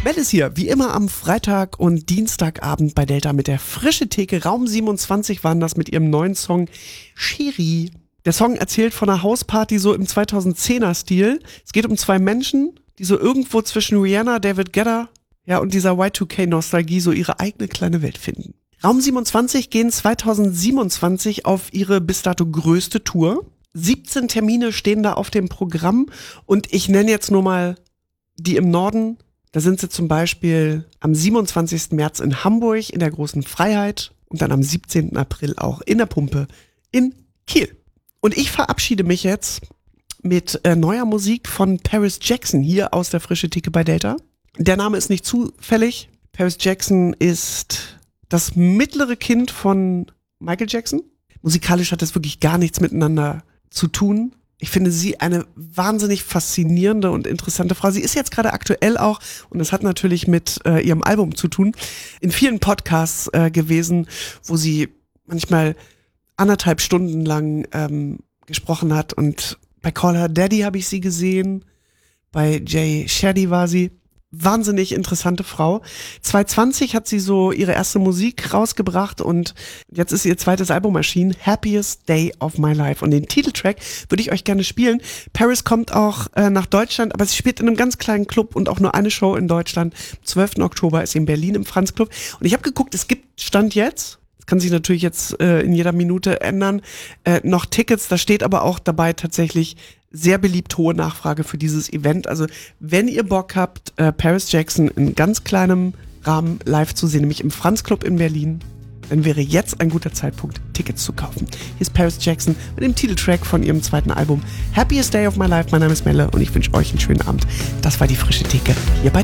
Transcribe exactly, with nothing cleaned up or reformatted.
Mel ist hier, wie immer am Freitag und Dienstagabend bei Delta mit der Frische Theke. Raum siebenundzwanzig waren das mit ihrem neuen Song Shiri. Der Song erzählt von einer Hausparty so im zweitausendzehner-Stil. Es geht um zwei Menschen, die so irgendwo zwischen Rihanna, David Guetta, ja, und dieser Y zwei K-Nostalgie so ihre eigene kleine Welt finden. Raum siebenundzwanzig gehen zweitausendsiebenundzwanzig auf ihre bis dato größte Tour. siebzehn Termine stehen da auf dem Programm und ich nenne jetzt nur mal die im Norden. Da sind sie zum Beispiel am siebenundzwanzigsten März in Hamburg in der Großen Freiheit und dann am siebzehnten April auch in der Pumpe in Kiel. Und ich verabschiede mich jetzt mit äh, neuer Musik von Paris Jackson hier aus der Frische Theke bei Delta. Der Name ist nicht zufällig. Paris Jackson ist das mittlere Kind von Michael Jackson. Musikalisch hat das wirklich gar nichts miteinander zu tun. Ich finde sie eine wahnsinnig faszinierende und interessante Frau. Sie ist jetzt gerade aktuell auch, und das hat natürlich mit äh, ihrem Album zu tun, in vielen Podcasts äh, gewesen, wo sie manchmal anderthalb Stunden lang ähm, gesprochen hat. Und bei Call Her Daddy habe ich sie gesehen, bei Jay Shetty war sie. Wahnsinnig interessante Frau. zweitausendzwanzig hat sie so ihre erste Musik rausgebracht und jetzt ist ihr zweites Album erschienen, Happiest Day of My Life. Und den Titeltrack würde ich euch gerne spielen. Paris kommt auch äh, nach Deutschland, aber sie spielt in einem ganz kleinen Club und auch nur eine Show in Deutschland. Am zwölften Oktober ist sie in Berlin im Franz Club. Und ich habe geguckt, es gibt Stand jetzt, das kann sich natürlich jetzt äh, in jeder Minute ändern, äh, noch Tickets. Da steht aber auch dabei tatsächlich sehr beliebt, hohe Nachfrage für dieses Event. Also wenn ihr Bock habt, äh, Paris Jackson in ganz kleinem Rahmen live zu sehen, nämlich im Franz Club in Berlin, dann wäre jetzt ein guter Zeitpunkt, Tickets zu kaufen. Hier ist Paris Jackson mit dem Titeltrack von ihrem zweiten Album Happiest Day of My Life. Mein Name ist Melle und ich wünsche euch einen schönen Abend. Das war die Frische Theke hier bei